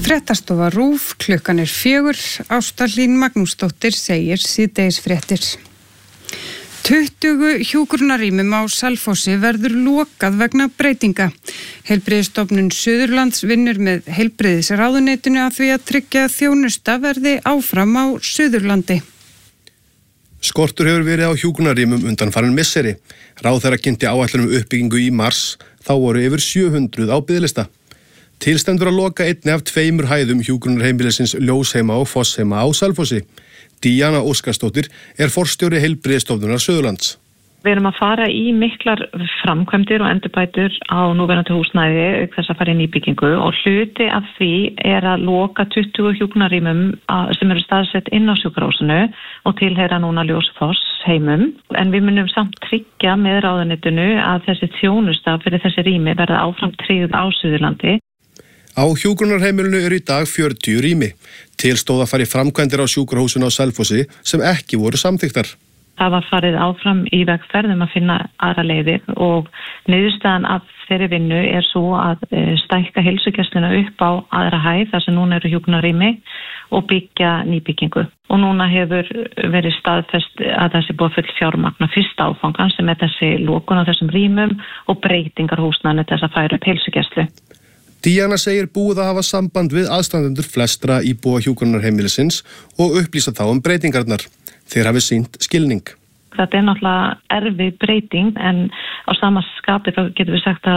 Fréttastofa RÚV, klukkan 4, Ásta Hlín Magnúsdóttir segir síðdegisfréttir. 20 hjúkrunarrýmum á Selfossi verður lokað vegna breytinga. Heilbrigðisstofnun Suðurlands vinnur með heilbrigðisráðuneytinu að því að tryggja að þjónusta verði áfram á Suðurlandi. Skortur hefur verið á hjúkrunarrýmum undanfarin misseri. Ráðherra kynnti áætlun uppbyggingu í mars, þá voru yfir 700 á biðlista. Tilstendur að loka einni af 2 hæðum hjúkrunarheimilisins Ljósheima og Fossheima á Selfossi. Díana Óskarsdóttir forstjóri heilbrigðisstofnunar Suðurlands. Við erum að fara í miklar framkvæmdir og endurbætur á núverandi húsnæði auk þess að fara í nýbyggingu og hluti af því að loka 20 hjúkrunarrýmum sem eru staðsett inn á sjúkrahúsinu og tilheyra núna Ljósfoss heimum. En við munum samt tryggja með ráðuneytinu að þessi þjónusta fyrir þessi rými verða áfram tryggð á Suðurlandi. Á hjúkrunarheimilinu í dag 40 rými. Til stóð að fara í framkvæmdir á sjúkrahúsinu á Selfossi sem ekki voru samþykktar. Það var farið áfram í vegferð að finna aðra leiðir og niðurstaðan af þeirri vinnu svo að stækka heilsugæsluna upp á aðra hæð þar sem núna eru hjúkrunarrými og byggja nýbyggingu. Og núna hefur verið staðfest að þessi búið full fjármagna fyrsta áfangan sem þessi lokun á þessum rýmum og breytingar húsnæðinu þess að færa upp heilsugæslu. Díana segir búið að hafa samband við aðstandendur flestra íbúa hjúkrunarheimilisins og upplýsa þá breytingarnar. Þeir hafi sýnt skilning. Þetta náttúrulega erfið breyting en á sama skapi þá getum við sagt að